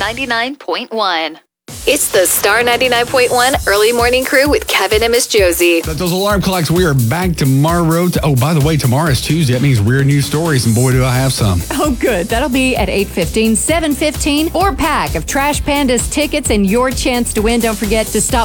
99.1. It's the Star 99.1 Early Morning Crew with Kevin and Miss Josie. Those alarm clocks, we are back tomorrow. By the way, tomorrow is Tuesday. That means weird news stories, and boy, do I have some. Oh, good. That'll be at 8:15, 7:15. 4-pack of Trash Pandas tickets and your chance to win. Don't forget to stop